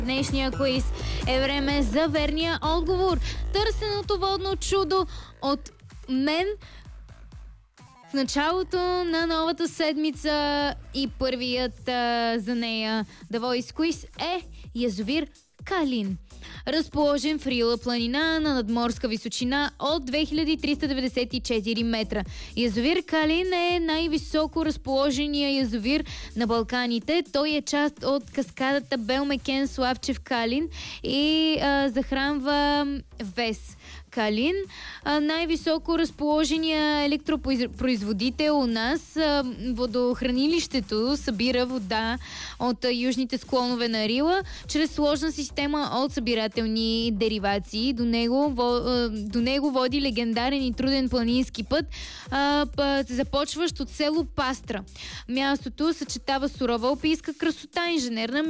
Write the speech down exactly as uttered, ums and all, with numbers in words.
Днешния квиз е време за верния отговор. Търсеното водно чудо от мен в началото на новата седмица и първият а, за нея The Voice Quiz е язовир Калин. Разположен в Рила планина на надморска височина от две хиляди триста деветдесет и четири метра. Язовир Калин е най-високо разположения язовир на Балканите. Той е част от каскадата Белмекен Славчев Калин и а, захранва Вес Калин. А, най-високо разположения електропроизводител у нас, а, водохранилището събира вода от а, южните склонове на Рила чрез сложна система от събирателни деривации. До него, во, а, до него води легендарен и труден планински път, а, път, започващ от село Пастра. Мястото съчетава сурова алпийска красота, инженерна